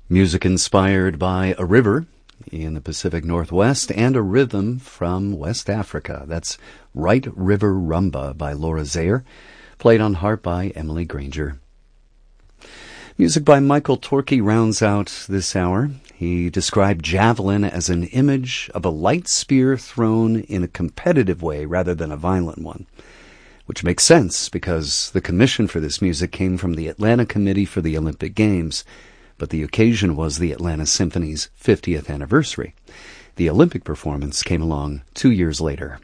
Music inspired by a river in the Pacific Northwest and a rhythm from West Africa. That's Right River Rumba by Laura Zayer, played on harp by Emily Granger. Music by Michael Torkey rounds out this hour. He described javelin as an image of a light spear thrown in a competitive way rather than a violent one, which makes sense because the commission for this music came from the Atlanta Committee for the Olympic Games, but the occasion was the Atlanta Symphony's 50th anniversary. The Olympic performance came along 2 years later.